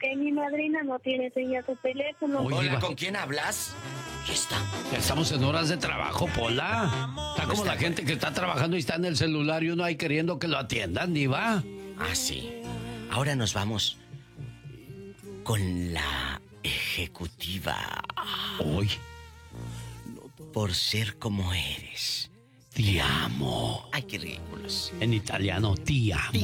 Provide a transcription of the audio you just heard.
porque mi madrina no tiene señal su teléfono. Oye, Hola, Diva. ¿con quién hablas? Ya está. Ya estamos en horas de trabajo, Pola. Está como la gente que está trabajando y está en el celular y uno ahí queriendo que lo atiendan, Diva. Ah, sí. Ahora nos vamos con la ejecutiva. Hoy Por ser como eres. te amo. Ay, qué ridículos. En italiano, te amo.